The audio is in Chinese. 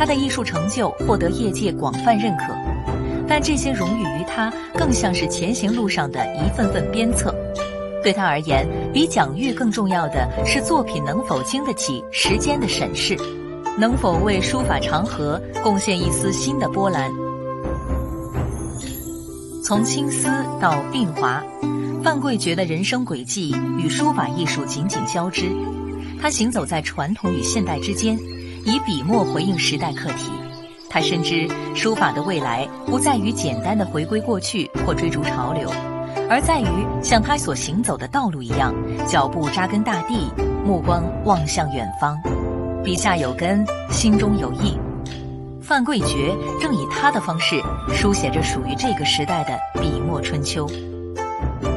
他的艺术成就获得业界广泛认可，但这些荣誉于他更像是前行路上的一份份鞭策。对他而言，比奖誉更重要的是作品能否经得起时间的审视，能否为书法长河贡献一丝新的波澜。从青丝到鬓华，范桂觉的人生轨迹与书法艺术紧紧交织。他行走在传统与现代之间，以笔墨回应时代课题。他深知书法的未来不在于简单的回归过去或追逐潮流，而在于像他所行走的道路一样，脚步扎根大地，目光望向远方。笔下有根，心中有意。范桂觉正以他的方式书写着属于这个时代的笔墨春秋。